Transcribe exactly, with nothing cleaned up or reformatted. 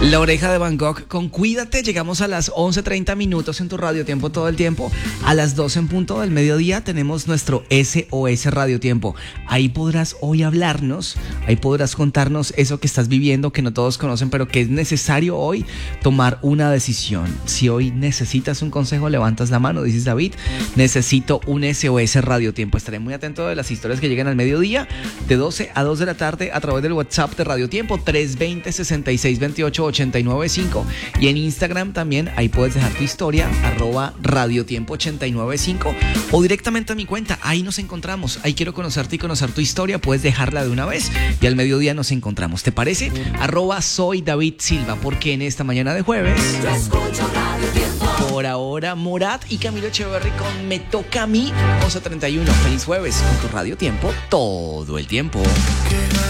La Oreja de Van Gogh con Cuídate. Llegamos a las once treinta minutos en tu Radio Tiempo todo el tiempo. A las doce en punto del mediodía tenemos nuestro S O S Radio Tiempo. Ahí podrás hoy hablarnos, ahí podrás contarnos eso que estás viviendo, que no todos conocen, pero que es necesario hoy tomar una decisión. Si hoy necesitas un consejo, levantas la mano, dices: David, necesito un S O S Radio Tiempo. Estaré muy atento de las historias que llegan al mediodía, de doce a dos de la tarde, a través del WhatsApp de Radio Tiempo, tres dos cero, seis seis dos ocho, ocho nueve cinco, y en Instagram también. Ahí puedes dejar tu historia, arroba Radio Tiempo ochenta y nueve cinco, o directamente a mi cuenta. Ahí nos encontramos. Ahí quiero conocerte y conocer tu historia. Puedes dejarla de una vez y al mediodía nos encontramos. ¿Te parece? Arroba soy David Silva, porque en esta mañana de jueves Yo escucho Radio Tiempo. por ahora Morat y Camilo Echeverry con Me Toca a Mí. Once treinta y uno. Feliz jueves con tu Radio Tiempo todo el tiempo.